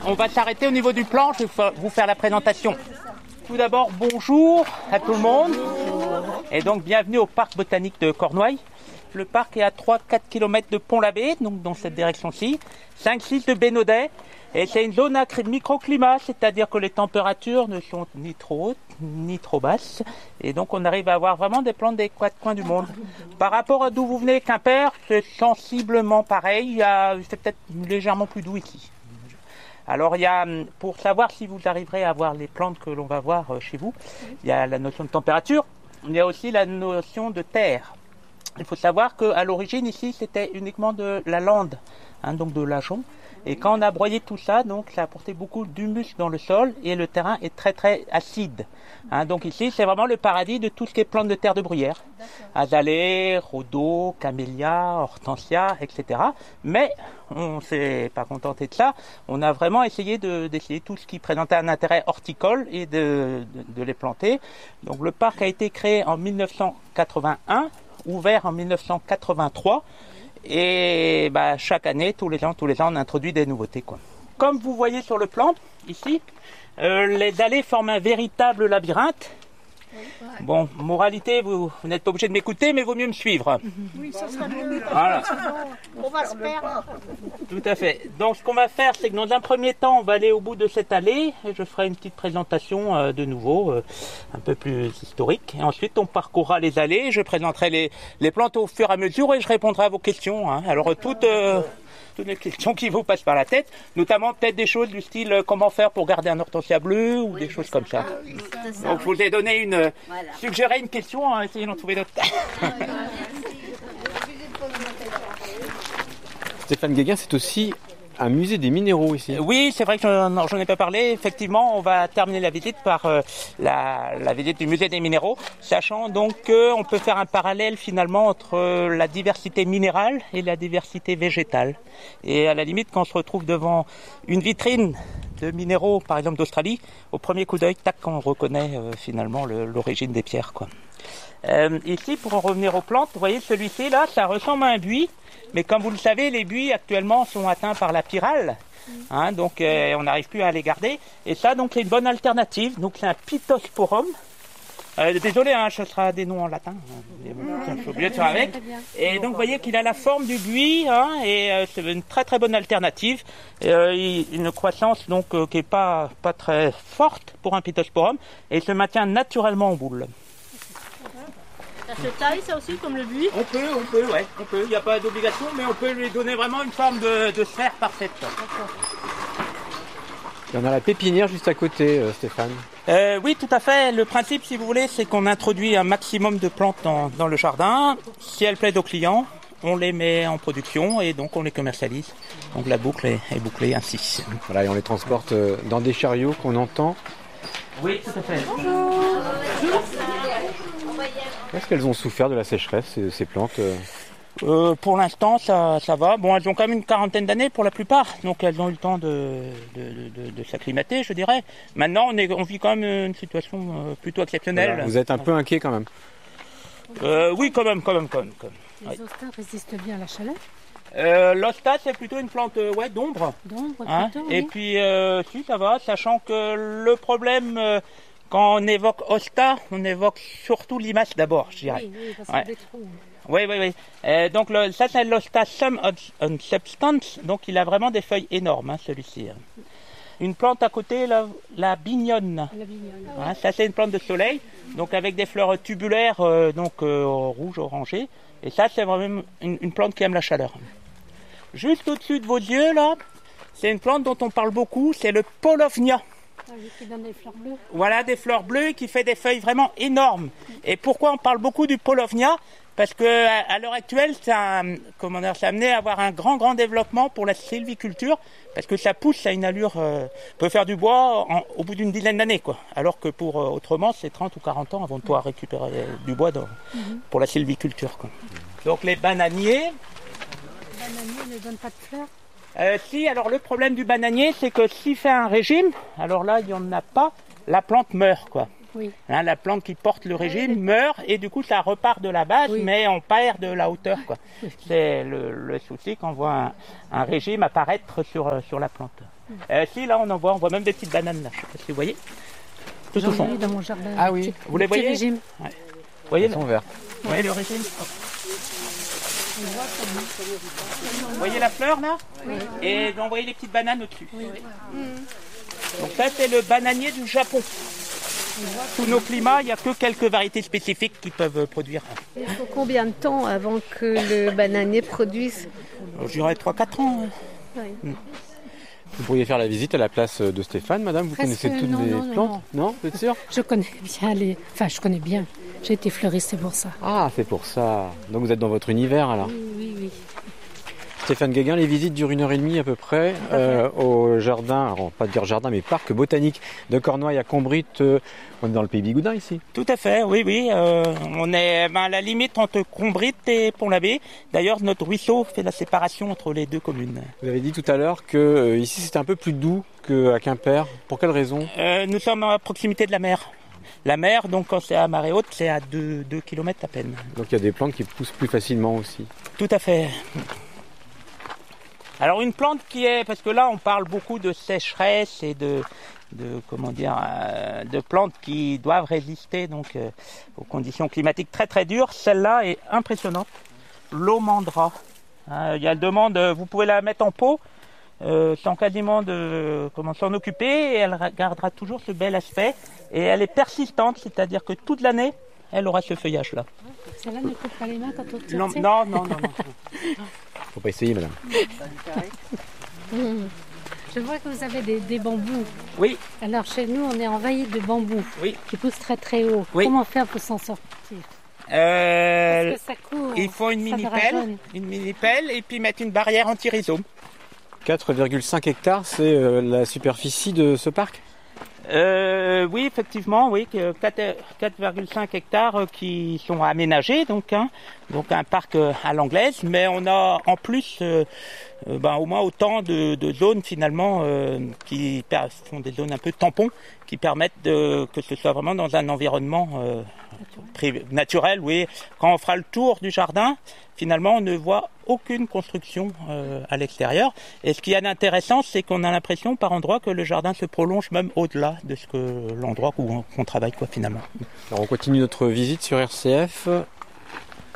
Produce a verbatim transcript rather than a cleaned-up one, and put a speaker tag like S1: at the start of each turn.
S1: on va s'arrêter au niveau du plan, je vais vous faire la présentation. Tout d'abord, bonjour à tout le monde. Et donc, bienvenue au parc botanique de Cornouailles. Le parc est à trois à quatre kilomètres de Pont-l'Abbé, donc dans cette direction-ci, cinq six de Bénodet. Et c'est une zone à microclimat, c'est-à-dire que les températures ne sont ni trop hautes ni trop basses. Et donc on arrive à avoir vraiment des plantes des quatre coins du monde. Par rapport à d'où vous venez, Quimper, c'est sensiblement pareil. Il y a, c'est peut-être légèrement plus doux ici. Alors il y a, pour savoir si vous arriverez à voir les plantes que l'on va voir chez vous, il y a la notion de température, il y a aussi la notion de terre. Il faut savoir qu'à l'origine ici c'était uniquement de la lande, hein, donc de l'ajonc. Et quand on a broyé tout ça, donc ça a apporté beaucoup d'humus dans le sol et le terrain est très très acide. Hein, donc ici c'est vraiment le paradis de tout ce qui est plantes de terre de bruyère. Azalée, rhodo, camélia, hortensia, et cetera. Mais on ne s'est pas contenté de ça. On a vraiment essayé de, d'essayer tout ce qui présentait un intérêt horticole et de, de, de les planter. Donc le parc a été créé en mille neuf cent quatre-vingt-un, ouvert en mille neuf cent quatre-vingt-trois. Et bah, chaque année, tous les ans, tous les ans, on introduit des nouveautés, quoi. Comme vous voyez sur le plan, ici, euh, les allées forment un véritable labyrinthe. Bon, moralité, vous, vous n'êtes pas obligé de m'écouter, mais vaut mieux me suivre.
S2: Oui, ça sera mieux.
S1: Voilà.
S2: On va se perdre.
S1: Tout à fait. Donc, ce qu'on va faire, c'est que dans un premier temps, on va aller au bout de cette allée et je ferai une petite présentation euh, de nouveau, euh, un peu plus historique. Et ensuite, on parcourra les allées. Je présenterai les, les plantes au fur et à mesure et je répondrai à vos questions. Hein. Alors, euh, toutes, euh, toutes les questions qui vous passent par la tête, notamment peut-être des choses du style euh, comment faire pour garder un hortensia bleu ou oui, des choses comme ça. Oui, ça. Donc, je vous ai donné une, voilà. suggéré une question, hein, essayez d'en trouver d'autres.
S3: Stéphane Guéguin, c'est aussi un musée des minéraux ici.
S1: Oui, c'est vrai que j'en, j'en ai pas parlé. Effectivement, on va terminer la visite par euh, la, la visite du musée des minéraux, sachant donc qu'on peut faire un parallèle finalement entre euh, la diversité minérale et la diversité végétale. Et à la limite, quand on se retrouve devant une vitrine de minéraux, par exemple d'Australie, au premier coup d'œil, tac, on reconnaît euh, finalement le, l'origine des pierres, quoi. Euh, ici, pour en revenir aux plantes, vous voyez celui-ci là, ça ressemble à un buis, mais comme vous le savez, les buis actuellement sont atteints par la pyrale, hein, donc euh, on n'arrive plus à les garder. Et ça, donc, c'est une bonne alternative. Donc, c'est un Pittosporum. Euh, désolé, hein, ce sera des noms en latin. Hein, je suis obligé de faire avec. Et donc, vous voyez qu'il a la forme du buis, hein, et euh, c'est une très très bonne alternative. Et, euh, il, une croissance donc euh, qui est pas pas très forte pour un Pittosporum, et il se maintient naturellement en boule.
S2: Ça se taille, ça aussi, comme le buis?
S1: On peut, on peut, ouais, on peut. Il n'y a pas d'obligation, mais on peut lui donner vraiment une forme de, de sphère parfaite.
S3: Il y en a la pépinière juste à côté, euh, Stéphane.
S1: Euh, oui, tout à fait. Le principe, si vous voulez, c'est qu'on introduit un maximum de plantes dans, dans le jardin. Si elles plaisent aux clients, on les met en production et donc on les commercialise. Donc la boucle est, est bouclée ainsi.
S3: Voilà, et on les transporte dans des chariots qu'on entend.
S1: Oui, tout à fait.
S2: Bonjour.
S3: Est-ce qu'elles ont souffert de la sécheresse, ces, ces plantes?
S1: euh, Pour l'instant, ça, ça va. Bon, elles ont quand même une quarantaine d'années pour la plupart, donc elles ont eu le temps de, de, de, de s'acclimater, je dirais. Maintenant, on, est, on vit quand même une situation plutôt exceptionnelle.
S3: Voilà, vous êtes un peu inquiet quand même?
S1: euh, Oui, quand même, quand même, quand même. Quand même.
S4: Les ostas résistent bien à la chaleur?
S1: Euh, L'ostas, c'est plutôt une plante euh, ouais, d'ombre.
S4: D'ombre,
S1: hein,
S4: plutôt,
S1: et
S4: oui.
S1: puis, euh, si, ça va, sachant que le problème, euh, quand on évoque Osta, on évoque surtout limace d'abord, je dirais.
S4: Oui, oui, parce
S1: ouais.
S4: des trous.
S1: Oui, oui, oui. Euh, donc, le, ça, c'est l'Osta Sum on Substance. Donc, il a vraiment des feuilles énormes, hein, celui-ci. Une plante à côté, la, la bignonne.
S4: La bignonne.
S1: Hein, ça, c'est une plante de soleil, donc avec des fleurs tubulaires, euh, donc euh, rouge, orangé. Et ça, c'est vraiment une, une plante qui aime la chaleur. Juste au-dessus de vos yeux, là, c'est une plante dont on parle beaucoup, c'est le Paulownia.
S4: Ah oui, qui donne des fleurs bleues.
S1: Voilà, des fleurs bleues qui fait des feuilles vraiment énormes. Et pourquoi on parle beaucoup du Paulownia? Parce que à, à l'heure actuelle, ça, comment dire, ça a amené à avoir un grand, grand développement pour la sylviculture, parce que ça pousse à une allure, euh, peut faire du bois en, au bout d'une dizaine d'années, quoi. Alors que pour euh, autrement, c'est trente ou quarante ans avant de pouvoir récupérer du bois dans, mm-hmm. pour la sylviculture, quoi. Donc les bananiers.
S4: Les bananiers ne donnent pas de fleurs?
S1: Euh, si, alors le problème du bananier, c'est que s'il fait un régime, alors là, il n'y en a pas, la plante meurt, quoi.
S4: Oui.
S1: Hein, la plante qui porte le régime meurt et du coup ça repart de la base,
S4: Oui.
S1: mais on perd de la hauteur, quoi.
S4: Oui.
S1: C'est le, le souci quand on voit un, un régime apparaître sur, euh, sur la plante. Euh, si, là on en voit, on voit même des petites bananes là, je sais pas si vous voyez. Tout au
S4: J'en
S1: fond.
S4: ai eu dans mon jardin.
S3: Ah oui.
S1: Vous les
S4: Petit
S1: voyez
S4: régime.
S1: Vous voyez,
S3: Elles
S1: le,
S3: sont vertes.
S1: vous voyez le régime Vous voyez la fleur là oui. Et vous voyez les petites bananes au-dessus. Oui. Donc ça c'est le bananier du Japon. Sous nos climats, il n'y a que quelques variétés spécifiques qui peuvent produire.
S5: Il faut combien de temps avant que le bananier produise?
S1: Je dirais trois quatre ans.
S5: Oui.
S1: Mm.
S3: Vous pourriez faire la visite à la place de Stéphane, madame. Vous
S4: Presque,
S3: connaissez toutes
S4: non,
S3: les
S4: non, non,
S3: plantes? Non, vous êtes sûr?
S4: Je connais bien les. Enfin, je connais bien. J'ai été fleuriste, c'est pour ça.
S3: Ah, c'est pour ça. Donc vous êtes dans votre univers alors.
S4: Oui, oui, oui.
S3: Stéphane Guéguin, les visites durent une heure et demie à peu près euh, au jardin, alors pas dire jardin, mais parc botanique de Cornouailles à Combrit. Euh, on est dans le pays Bigoudin ici.
S1: Tout à fait, oui, oui. Euh, on est ben, à la limite entre Combrit et Pont-l'Abbé. D'ailleurs, notre ruisseau fait la séparation entre les deux communes.
S3: Vous avez dit tout à l'heure que euh, ici c'était un peu plus doux qu'à Quimper. Pour quelle raison?
S1: euh, Nous sommes à proximité de la mer. La mer, donc quand c'est à marée haute, c'est à deux kilomètres à peine.
S3: Donc il y a des plantes qui poussent plus facilement aussi.
S1: Tout à fait. Alors une plante qui est, parce que là on parle beaucoup de sécheresse et de, de comment dire, euh, de plantes qui doivent résister donc euh, aux conditions climatiques très très dures. Celle-là est impressionnante, l'Omandra. Hein, il y a une demande, vous pouvez la mettre en pot euh, sans quasiment de comment s'en occuper et elle gardera toujours ce bel aspect et elle est persistante, c'est-à-dire que toute l'année elle aura ce feuillage-là.
S4: Celle-là ne coupe pas les mains quand on tire.
S1: Non,
S4: tu sais.
S1: non, non, non, non.
S3: Faut pas essayer, madame.
S4: Mmh. Je vois que vous avez des, des bambous.
S1: Oui,
S4: Alors chez nous, on est envahi de bambous
S1: oui.
S4: qui poussent très très haut.
S1: Oui.
S4: Comment faire pour s'en sortir?
S1: Euh,
S4: Parce que ça court.
S1: il faut une
S4: ça
S1: mini
S4: me
S1: pelle,
S4: rajeunit.
S1: une mini pelle et puis mettre une barrière anti-rhizome.
S3: quatre virgule cinq hectares, c'est euh, la superficie de ce parc?
S1: Euh, oui, effectivement, oui, que quatre virgule cinq hectares euh, qui sont aménagés, donc, hein, donc un parc euh, à l'anglaise, mais on a en plus euh, euh, ben, au moins autant de, de zones finalement euh, qui per- sont des zones un peu tampons, qui permettent de, que ce soit vraiment dans un environnement euh, privé- naturel. Oui, quand on fera le tour du jardin, finalement, on ne voit aucune construction euh, à l'extérieur. Et ce qui est intéressant, c'est qu'on a l'impression par endroits que le jardin se prolonge même au-delà de ce que l'endroit où on, qu'on travaille, quoi, finalement.
S3: Alors on continue notre visite sur R C F